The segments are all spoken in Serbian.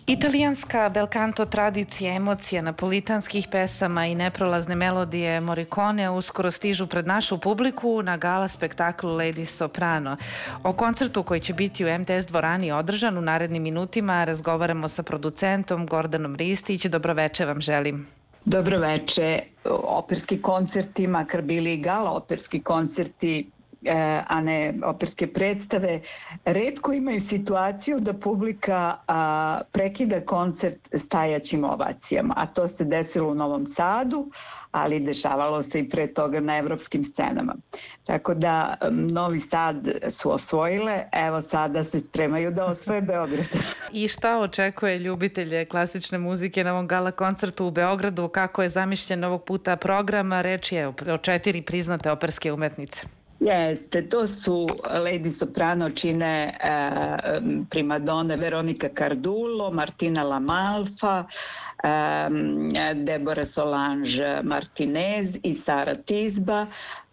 Italijanska bel canto tradicija, emocija napolitanskih pesama i neprolazne melodije Morricone uskoro stižu pred našu publiku na gala spektaklu Lady Soprano. O koncertu koji će biti u MTS dvorani održan u narednim minutima razgovaramo sa producentom Gordanom Ristić. Dobroveče vam želim. Dobroveče. Operski koncerti, makar bili i gala operski koncerti, a ne operske predstave, retko imaju situaciju da publika prekida koncert stajaćim ovacijama, a to se desilo u Novom Sadu, ali dešavalo se i pre toga na evropskim scenama. Tako da Novi Sad su osvojile, evo sada se spremaju da osvoje Beograd. I šta očekuje ljubitelje klasične muzike na ovom gala koncertu u Beogradu? Kako je zamišljen ovog puta program? Reč je o 4 priznate operske umetnice. Jeste, to su Lady Soprano čine primadone Veronika Cardulo, Martina Lamalfa, Deborah Solange Martinez i Sara Tisba.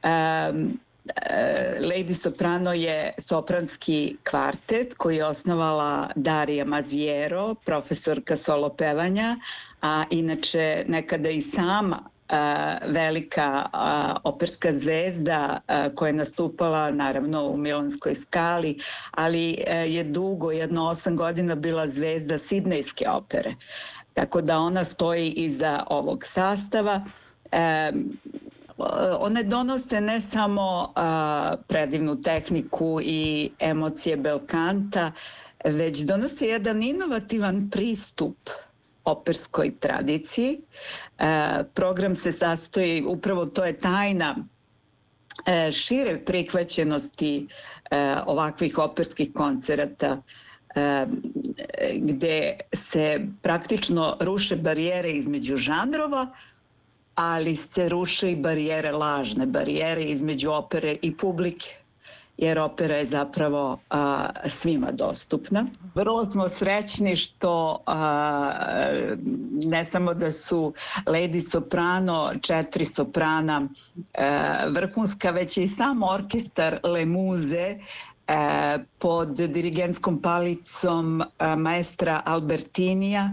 Lady Soprano je sopranski kvartet koji je osnovala Daria Maziero, profesorka solo pevanja, a inače nekada i sama velika operska zvezda koja je nastupala naravno u Milanskoj Skali, ali je dugo, 8 godina bila zvezda Sidnejske opere. Tako da ona stoji iza ovog sastava. One donose ne samo predivnu tehniku i emocije bel canta, već donose jedan inovativan pristup operskoj tradiciji. Program se sastoji, upravo to je tajna šire prihvaćenosti ovakvih operskih koncerata, gde se praktično ruše barijere između žanrova, ali se ruše i barijere, lažne barijere između opere i publike, jer opera je zapravo svima dostupna. Vrlo smo srećni što ne samo da su Lady Soprano, 4 soprana vrhunska, već i sam orkestar Le Muze pod dirigentskom palicom maestra Albertinija,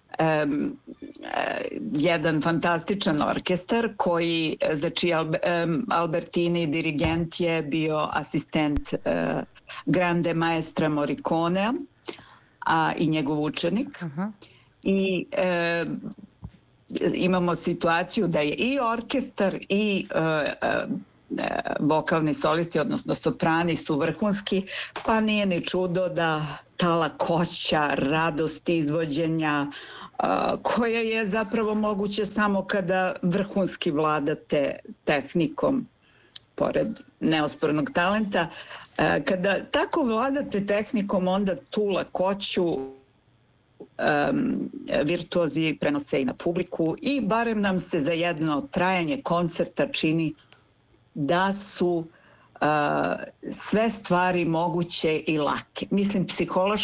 jedan fantastičan orkestar za čiji Albertini dirigent je bio asistent grande maestra Morriconea i njegov učenik. I imamo situaciju da je i orkestar i vokalni solisti, odnosno soprani su vrhunski, pa nije ni čudo da ta lakoća, radost izvođenja koja je zapravo moguće samo kada vrhunski vladate tehnikom, pored neospornog talenta. Kada tako vladate tehnikom, onda tu lakoću virtuozi prenose i na publiku i barem nam se za jedno trajanje koncerta čini da su sve stvari moguće i lake. Mislim, psihološki